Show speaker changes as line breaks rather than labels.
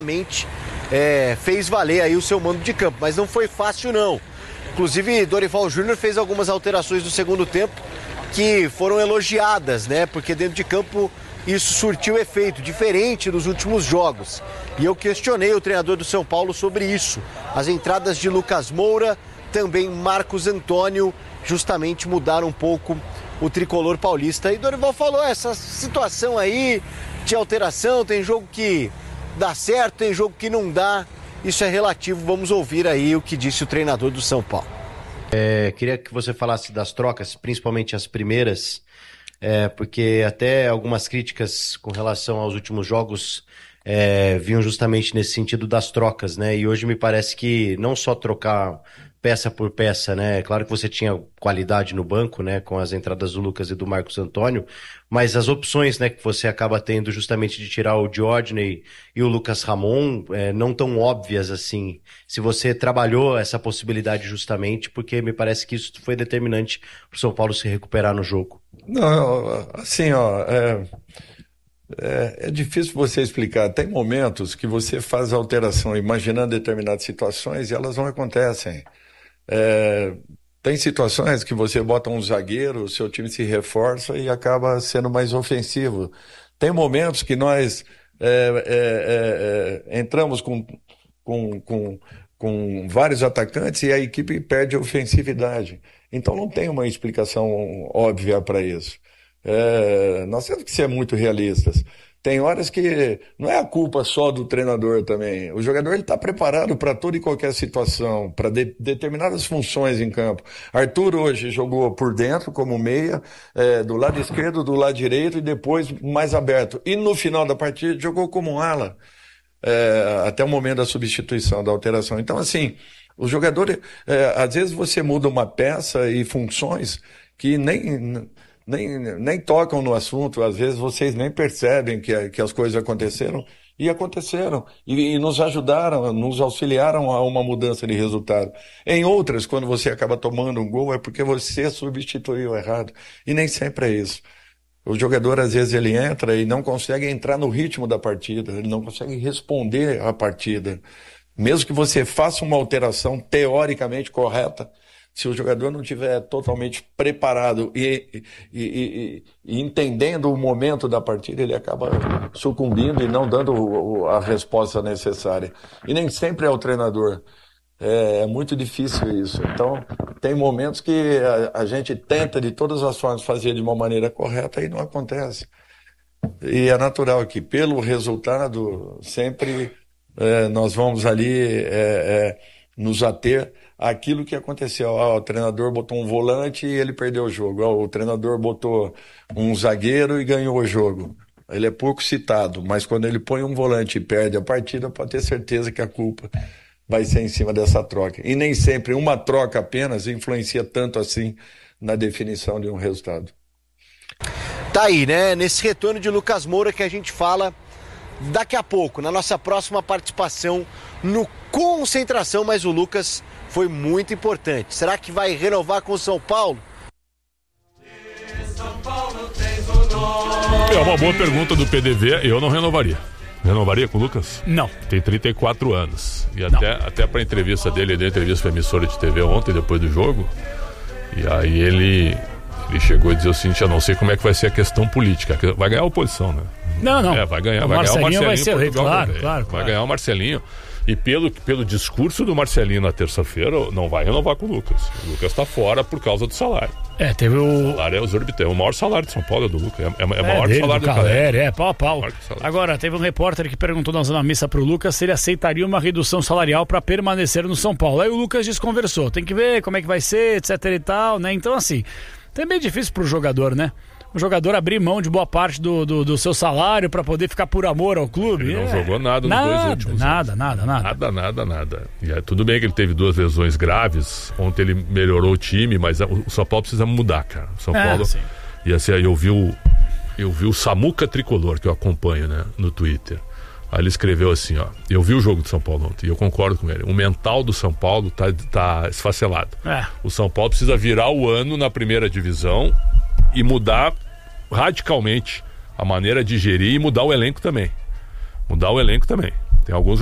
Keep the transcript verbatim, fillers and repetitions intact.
É, fez valer aí o seu mando de campo, mas não foi fácil não. Inclusive Dorival Júnior fez algumas alterações no segundo tempo que foram elogiadas, né? Porque dentro de campo isso surtiu efeito, diferente dos últimos jogos. E eu questionei o treinador do São Paulo sobre isso. As entradas de Lucas Moura, também Marcos Antônio, justamente mudaram um pouco o tricolor paulista. E Dorival falou, essa situação aí de alteração, tem jogo que dá certo, tem jogo que não dá, isso é relativo. Vamos ouvir aí o que disse o treinador do São Paulo. É, queria que você falasse das trocas, principalmente as primeiras, é, porque até algumas críticas com relação aos últimos jogos é, vinham justamente nesse sentido das trocas, né? E hoje me parece que não só trocar peça por peça, né? Claro que você tinha qualidade no banco, né? Com as entradas do Lucas e do Marcos Antônio, mas as opções, né? Que você acaba tendo justamente de tirar o Diodney e o Lucas Ramon, é, não tão óbvias assim. Se você trabalhou essa possibilidade justamente, porque me parece que isso foi determinante para o São Paulo se recuperar no jogo.
Não, assim, ó, é, é, é difícil você explicar. Tem momentos que você faz alteração imaginando determinadas situações e elas não acontecem. É, tem situações que você bota um zagueiro, o seu time se reforça e acaba sendo mais ofensivo. Tem momentos que nós é, é, é, entramos com, com, com, com vários atacantes e a equipe perde a ofensividade. Então não tem uma explicação óbvia para isso. É, nós temos que ser muito realistas. Tem horas que não é a culpa só do treinador também. O jogador está preparado para toda e qualquer situação, para de, determinadas funções em campo. Arthur hoje jogou por dentro, como meia, é, do lado esquerdo, do lado direito e depois mais aberto. E no final da partida jogou como ala, é, até o momento da substituição, da alteração. Então, assim, o jogador, é, às vezes você muda uma peça e funções que nem... Nem, nem tocam no assunto, às vezes vocês nem percebem que, que as coisas aconteceram, e aconteceram, e, e nos ajudaram, nos auxiliaram a uma mudança de resultado. Em outras, quando você acaba tomando um gol, é porque você substituiu errado, e nem sempre é isso. O jogador, às vezes, ele entra e não consegue entrar no ritmo da partida, ele não consegue responder à partida. Mesmo que você faça uma alteração teoricamente correta, se o jogador não estiver totalmente preparado e, e, e, e entendendo o momento da partida, ele acaba sucumbindo e não dando a resposta necessária. E nem sempre é o treinador. É, é muito difícil isso. Então, tem momentos que a, a gente tenta de todas as formas fazer de uma maneira correta e não acontece. E é natural que, pelo resultado, sempre é, nós vamos ali é, é, nos ater aquilo que aconteceu. Ah, o treinador botou um volante e ele perdeu o jogo. Ah, o treinador botou um zagueiro e ganhou o jogo. Ele é pouco citado, mas quando ele põe um volante e perde a partida, pode ter certeza que a culpa vai ser em cima dessa troca. E nem sempre uma troca apenas influencia tanto assim na definição de um resultado.
Tá aí, né? Nesse retorno de Lucas Moura que a gente fala daqui a pouco, na nossa próxima participação no Concentração, mas o Lucas foi muito importante. Será que vai renovar com o São Paulo?
É uma boa pergunta do P D V. Eu não renovaria. Renovaria com o Lucas?
Não.
Tem trinta e quatro anos. E até, até pra entrevista dele, ele deu entrevista pra emissora de T V ontem, depois do jogo. E aí ele, ele chegou a dizer o seguinte: eu não sei como é que vai ser a questão política. Vai ganhar a oposição, né?
Não, não.
É, vai ganhar o
vai
Marcelinho.
Ganhar o Marcelinho vai ser,
Portugal,
claro,
vai,
claro,
vai
claro.
ganhar o Marcelinho. E pelo, pelo discurso do Marcelinho na terça-feira, não vai renovar com o Lucas. O Lucas tá fora por causa do salário.
É, teve o...
O salário é exorbitante. O maior salário de São Paulo é do Lucas. É, é, é o maior
dele,
salário
do
do Caleri.
É, pau a pau. Agora, teve um repórter que perguntou na Zona Mista pro Lucas se ele aceitaria uma redução salarial para permanecer no São Paulo. Aí o Lucas desconversou. Tem que ver como é que vai ser, etc e tal, né? Então, assim, também é difícil pro jogador, né? O jogador abrir mão de boa parte do, do, do seu salário para poder ficar por amor ao clube.
Ele não
é.
jogou nada nos
nada,
dois últimos
nada,
anos.
Nada, nada,
nada. Nada, nada, E é, tudo bem que ele teve duas lesões graves. Ontem ele melhorou o time, mas o São Paulo precisa mudar, cara. O São é, Paulo... Sim. E assim, eu vi o, eu vi o Samuca Tricolor, que eu acompanho, né, no Twitter. Aí ele escreveu assim, ó: eu vi o jogo do São Paulo ontem e eu concordo com ele. O mental do São Paulo tá, tá esfacelado. É. O São Paulo precisa virar o ano na primeira divisão e mudar radicalmente a maneira de gerir e mudar o elenco também. Mudar o elenco também. Tem alguns